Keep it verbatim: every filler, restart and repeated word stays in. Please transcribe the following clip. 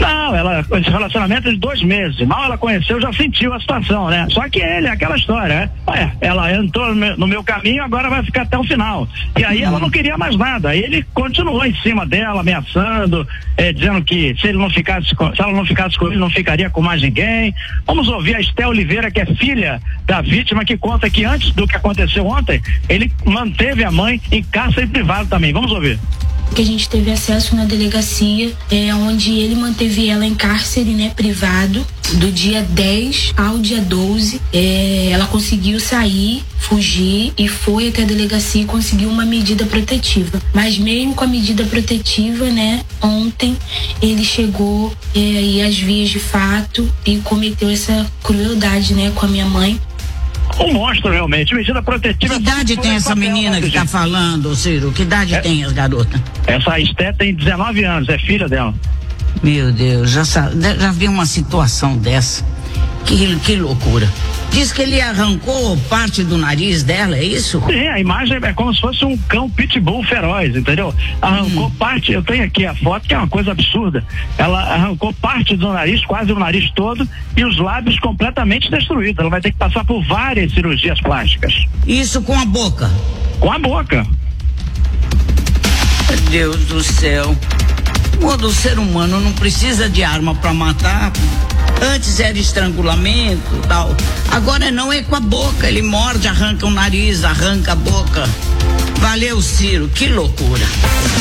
Não, ela, esse relacionamento de dois meses, mal ela conheceu, já sentiu a situação, né? Só que ele, aquela história, né? Ué, ela entrou no meu, no meu caminho, agora vai ficar até o final. E aí ela não queria mais nada, aí ele continuou em cima dela, ameaçando, é, dizendo que se ele não ficasse com, se ela não ficasse com ele, não ficaria com mais ninguém. Vamos ouvir a Esté Oliveira, que é filha da vítima, que conta que antes do que aconteceu ontem, ele manteve a mãe em cárcere privado também. Vamos ouvir. Que a gente teve acesso na delegacia, é, onde ele manteve ela em cárcere, né, privado, do dia dez ao dia doze. É, ela conseguiu sair, fugir e foi até a delegacia e conseguiu uma medida protetiva. Mas mesmo com a medida protetiva, né, ontem ele chegou é, aí às vias de fato e cometeu essa crueldade, né, com a minha mãe. Um monstro, realmente. Medida protetiva. Que idade tem essa menina que tá falando, Ciro? Que idade é, tem as garotas? Essa Esté tem dezenove anos, é filha dela. Meu Deus, já, já vi uma situação dessa. Que, que loucura. Diz que ele arrancou parte do nariz dela, é isso? Sim, a imagem é como se fosse um cão pitbull feroz, entendeu? Arrancou hum. parte, eu tenho aqui a foto, que é uma coisa absurda. Ela arrancou parte do nariz, quase o nariz todo, e os lábios completamente destruídos. Ela vai ter que passar por várias cirurgias plásticas. Isso com a boca? Com a boca. Meu Deus do céu. Quando o ser humano não precisa de arma para matar, antes era estrangulamento e tal, agora não, é com a boca, ele morde, arranca o nariz, arranca a boca. Valeu, Ciro, que loucura.